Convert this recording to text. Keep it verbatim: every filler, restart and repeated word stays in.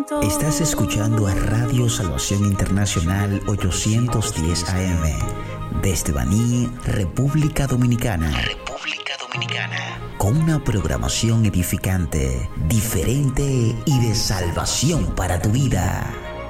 Estás escuchando a Radio Salvación Internacional ochocientos diez A M desde Baní, República Dominicana. República Dominicana. Con una programación edificante, diferente y de salvación para tu vida.